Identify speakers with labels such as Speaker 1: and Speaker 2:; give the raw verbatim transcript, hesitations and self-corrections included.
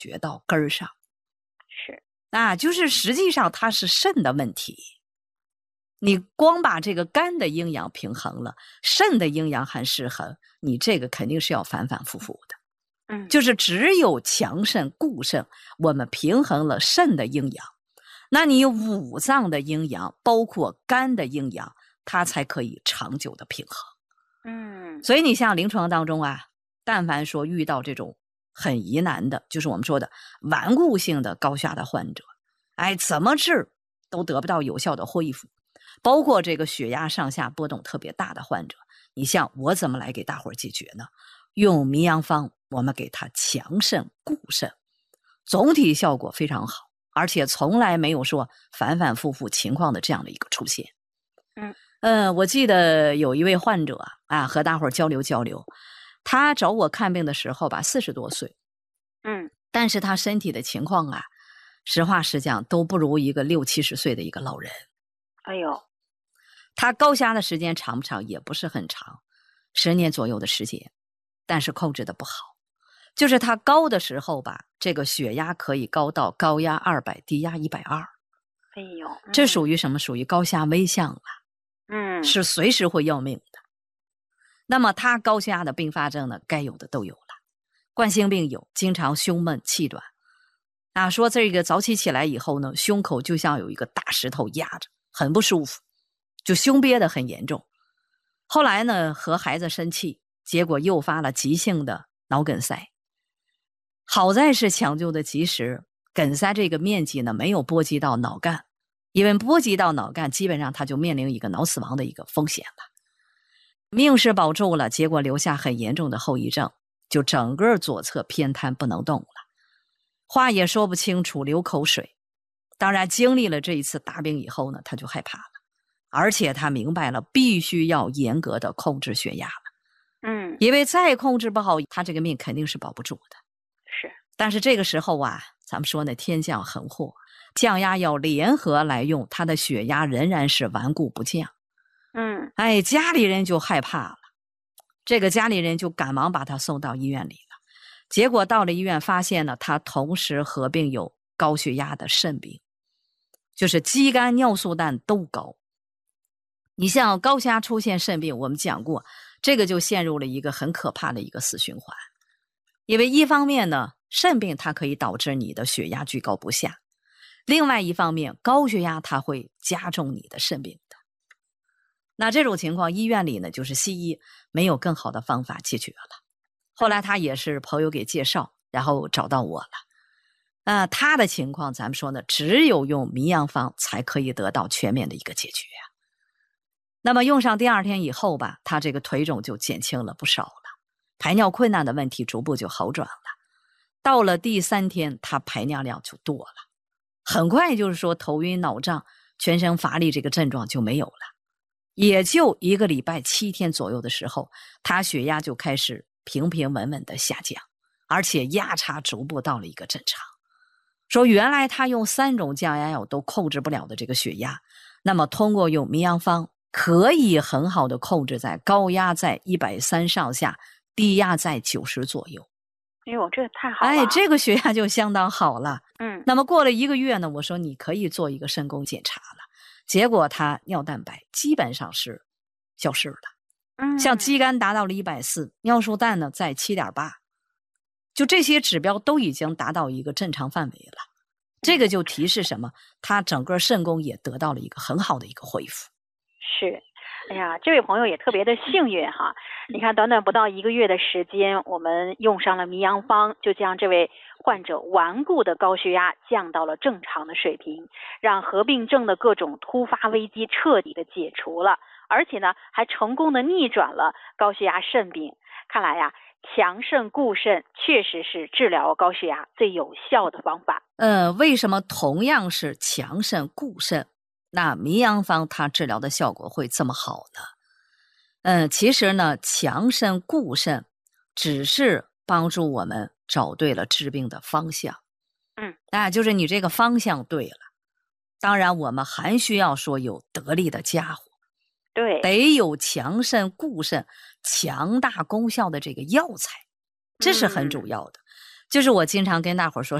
Speaker 1: 决到根儿上。
Speaker 2: 是，
Speaker 1: 啊，就是实际上它是肾的问题。你光把这个肝的阴阳平衡了，肾的阴阳还失衡，你这个肯定是要反反复复的。
Speaker 2: 嗯，
Speaker 1: 就是只有强肾固肾，我们平衡了肾的阴阳，那你五脏的阴阳，包括肝的阴阳，它才可以长久的平衡。
Speaker 2: 嗯，
Speaker 1: 所以你像临床当中啊，但凡说遇到这种很疑难的，就是我们说的顽固性的高血压的患者，哎，怎么治都得不到有效的恢复，包括这个血压上下波动特别大的患者，你像我怎么来给大伙儿解决呢？用迷阳方，我们给他强肾固肾，总体效果非常好，而且从来没有说反反复复情况的这样的一个出现。
Speaker 2: 嗯，
Speaker 1: 呃，我记得有一位患者啊，和大伙儿交流交流，他找我看病的时候吧，四十多岁，
Speaker 2: 嗯，
Speaker 1: 但是他身体的情况啊，实话实讲都不如一个六七十岁的一个老人。
Speaker 2: 哎呦，
Speaker 1: 他高血压的时间长不长？也不是很长，十年左右的时间，但是控制的不好。就是他高的时候吧，这个血压可以高到高压二百，低压一百二。
Speaker 2: 哎呦，嗯、
Speaker 1: 这属于什么？属于高血压危象了。
Speaker 2: 嗯，
Speaker 1: 是随时会要命的。那么他高血压的并发症呢，该有的都有了。冠心病有，经常胸闷气短。啊，说这个早起起来以后呢，胸口就像有一个大石头压着，很不舒服，就胸憋得很严重。后来呢，和孩子生气，结果诱发了急性的脑梗塞。好在是抢救的及时，梗塞这个面积呢没有波及到脑干，因为波及到脑干，基本上他就面临一个脑死亡的一个风险了。命是保住了，结果留下很严重的后遗症，就整个左侧偏瘫不能动了，话也说不清楚，流口水。当然经历了这一次大病以后呢，他就害怕了，而且他明白了必须要严格的控制血压了。
Speaker 2: 嗯，
Speaker 1: 因为再控制不好，他这个命肯定是保不住的。
Speaker 2: 是，
Speaker 1: 但是这个时候啊，咱们说呢，天降横祸，降压药联合来用，他的血压仍然是顽固不降。
Speaker 2: 嗯，
Speaker 1: 哎，家里人就害怕了，这个家里人就赶忙把他送到医院里了。结果到了医院，发现呢，他同时合并有高血压的肾病，就是肌酐尿素氮都高。你像高血压出现肾病，我们讲过，这个就陷入了一个很可怕的一个死循环。因为一方面呢，肾病它可以导致你的血压居高不下，另外一方面，高血压它会加重你的肾病的。那这种情况，医院里呢，就是西医没有更好的方法解决了。后来他也是朋友给介绍，然后找到我了。呃，他的情况咱们说呢，只有用迷阳方才可以得到全面的一个解决啊。那么用上第二天以后吧，他这个腿肿就减轻了不少了，排尿困难的问题逐步就好转了。到了第三天，他排尿量就多了，很快就是说头晕脑胀、全身乏力这个症状就没有了。也就一个礼拜七天左右的时候，他血压就开始平平稳稳的下降，而且压差逐步到了一个正常。说原来他用三种降压药都控制不了的这个血压，那么通过用迷阳方可以很好的控制在高压在一百三上下，低压在九十左右。
Speaker 2: 哎呦，这太好了！
Speaker 1: 哎，这个血压就相当好了。
Speaker 2: 嗯，
Speaker 1: 那么过了一个月呢，我说你可以做一个肾功检查了。结果他尿蛋白基本上是消失了，
Speaker 2: 嗯，
Speaker 1: 像肌酐达到了一百四，尿素氮呢在 七点八， 就这些指标都已经达到一个正常范围了。这个就提示什么？他整个肾功也得到了一个很好的一个恢复。
Speaker 2: 是，哎呀，这位朋友也特别的幸运哈！你看，短短不到一个月的时间，我们用上了迷阳方，就将这位患者顽固的高血压降到了正常的水平，让合并症的各种突发危机彻底的解除了，而且呢，还成功的逆转了高血压肾病。看来呀，强肾固肾确实是治疗高血压最有效的方法。
Speaker 1: 呃，为什么同样是强肾固肾，那迷阳方它治疗的效果会这么好呢？嗯，其实呢，强肾固肾只是帮助我们找对了治病的方向。
Speaker 2: 嗯，
Speaker 1: 啊，就是你这个方向对了。当然，我们还需要说有得力的家伙，
Speaker 2: 对，
Speaker 1: 得有强肾固肾、强大功效的这个药材，这是很主要的。嗯、 就是我经常跟大伙儿说。